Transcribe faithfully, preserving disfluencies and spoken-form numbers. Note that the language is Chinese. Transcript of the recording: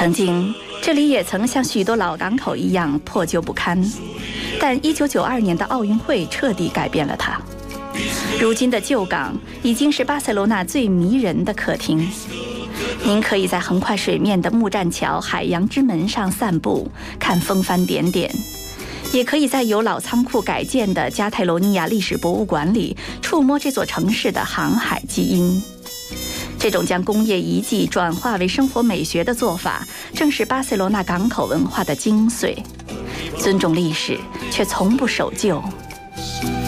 曾经，这里也曾像许多老港口一样破旧不堪，但一九九二年的奥运会彻底改变了它。如今的旧港已经是巴塞罗那最迷人的客厅。您可以在横跨水面的木栈桥海洋之门上散步，看风帆点点；也可以在由老仓库改建的加泰罗尼亚历史博物馆里触摸这座城市的航海基因。这种将工业遗迹转化为生活美学的做法，正是巴塞罗那港口文化的精髓。尊重历史，却从不守旧。